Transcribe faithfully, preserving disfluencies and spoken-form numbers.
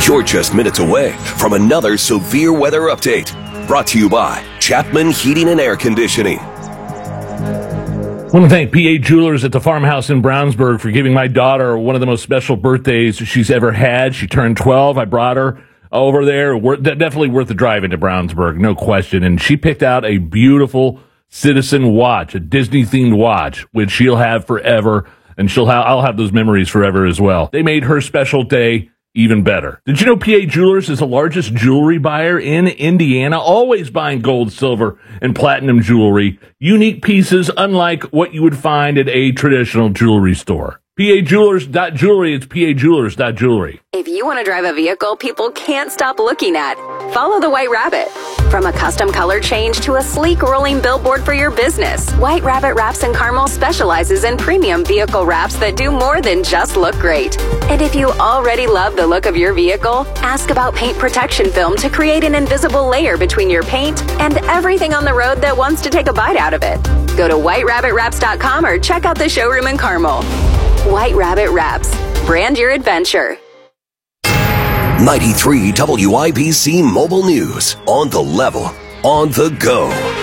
You're just minutes away from another severe weather update. Brought to you by Chapman Heating and Air Conditioning. I want to thank P A Jewelers at the farmhouse in Brownsburg for giving my daughter one of the most special birthdays she's ever had. She turned twelve. I brought her over there. Worth, definitely worth the drive into Brownsburg, no question. And she picked out a beautiful Citizen watch, a Disney-themed watch, which she'll have forever. And she'll have, I'll have those memories forever as well. They made her special day even better. Did you know P A Jewelers is the largest jewelry buyer in Indiana, always buying gold, silver, and platinum jewelry, unique pieces unlike what you would find at a traditional jewelry store. P A Jewelers dot jewelry, it's P A Jewelers dot jewelry. If you want to drive a vehicle people can't stop looking at, follow the White Rabbit. From a custom color change to a sleek rolling billboard for your business, White Rabbit Wraps in Carmel specializes in premium vehicle wraps that do more than just look great. And if you already love the look of your vehicle, ask about paint protection film to create an invisible layer between your paint and everything on the road that wants to take a bite out of it. Go to white rabbit wraps dot com or check out the showroom in Carmel. White Rabbit Wraps. Brand your adventure. ninety-three W I B C Mobile News. On the level. On the go.